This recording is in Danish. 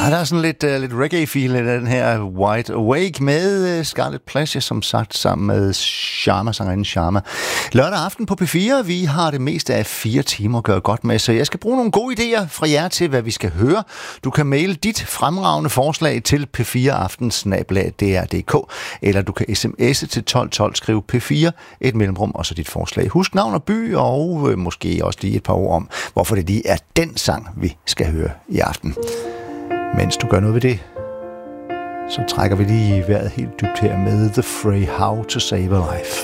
Der er sådan lidt reggae-feel i den her Wide Awake med Scarlet Pleasure, som sagt, sammen med Sharma, sangerinden Sharma. Lørdag aften på P4, vi har det meste af 4 timer at gøre godt med, så jeg skal bruge nogle gode idéer fra jer til, hvad vi skal høre. Du kan maile dit fremragende forslag til p4aften@dr.dk, eller du kan sms'e til 1212, skrive P4, et mellemrum, og så dit forslag. Husk navn og by, og måske også lige et par ord om, hvorfor det lige er den sang, vi skal høre i aften. Mens du gør noget ved det, så trækker vi lige vejret helt dybt her med The Fray, How to Save a Life.